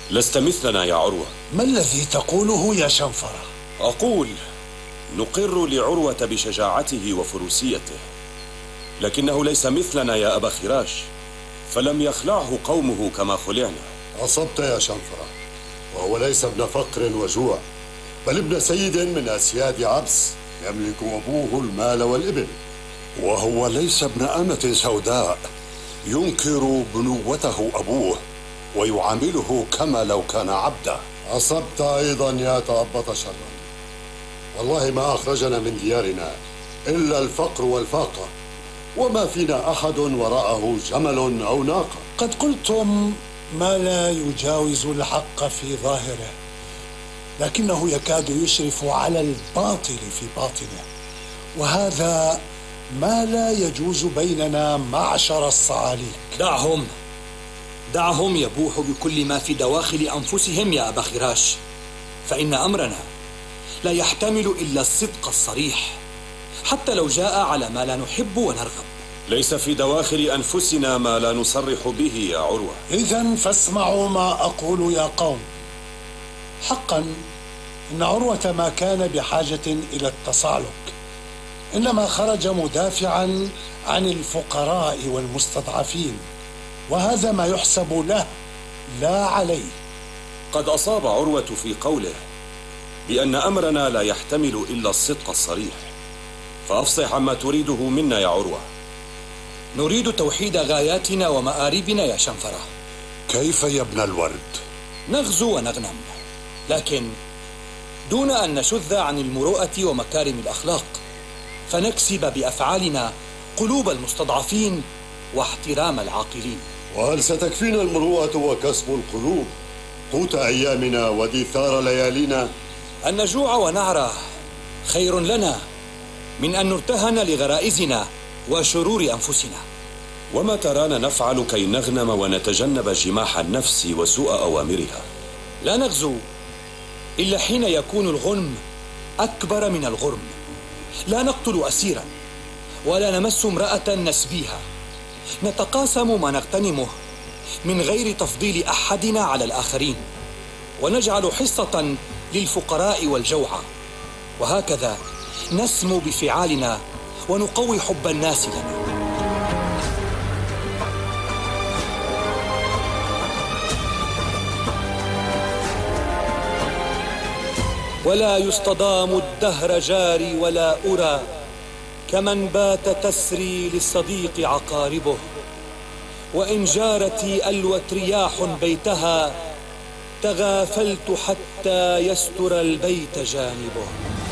لست مثلنا يا عروة. ما الذي تقوله يا شنفرة؟ أقول نقر لعروة بشجاعته وفروسيته، لكنه ليس مثلنا يا أبا خراش، فلم يخلعه قومه كما خلعنا. أصبت يا شنفرة، وهو ليس ابن فقر وجوع، بل ابن سيد من أسياد عبس يملك أبوه المال والإبل. وهو ليس ابن أمة سوداء ينكر بنوته أبوه ويعامله كما لو كان عبدا. أصبت أيضا يا تأبط شرا، والله ما أخرجنا من ديارنا إلا الفقر والفاقة، وما فينا أحد وراءه جمل أو ناقة. قد قلتم ما لا يجاوز الحق في ظاهره، لكنه يكاد يشرف على الباطل في باطنه، وهذا ما لا يجوز بيننا معشر الصعاليك. دعهم يبوحوا بكل ما في دواخل أنفسهم يا أبا خراش، فإن أمرنا لا يحتمل إلا الصدق الصريح، حتى لو جاء على ما لا نحب ونرغب. ليس في دواخل أنفسنا ما لا نصرح به يا عروة. إذن فاسمعوا ما أقول يا قوم. حقا إن عروة ما كان بحاجة إلى التصالك، إنما خرج مدافعا عن الفقراء والمستضعفين، وهذا ما يحسب له لا عليه. قد أصاب عروة في قوله بأن أمرنا لا يحتمل إلا الصدق الصريح، فأفصح عما تريده منا يا عروة. نريد توحيد غاياتنا ومآربنا يا شنفرة. كيف يا ابن الورد؟ نغزو ونغنم، لكن دون أن نشذ عن المروءة ومكارم الأخلاق، فنكسب بأفعالنا قلوب المستضعفين واحترام العاقلين. وهل ستكفينا المروءة وكسب القلوب قوت أيامنا ودثار ليالينا؟ أن نجوع ونعرى خير لنا من أن نرتهن لغرائزنا وشرور أنفسنا. وما ترانا نفعل كي نغنم ونتجنب جماح النفس وسوء أوامرها؟ لا نغزو إلا حين يكون الغنم أكبر من الغرم. لا نقتل أسيرا ولا نمس امرأة نسبيها. نتقاسم ما نغتنمه من غير تفضيل أحدنا على الآخرين، ونجعل حصة للفقراء والجوعى، وهكذا نسمو بفعالنا ونقوي حب الناس لنا. ولا يستضام الدهر جاري ولا أرى، كمن بات تسري للصديق عقاربه. وإن جارتي ألوت رياح بيتها، تغافلت حتى يستر البيت جانبه.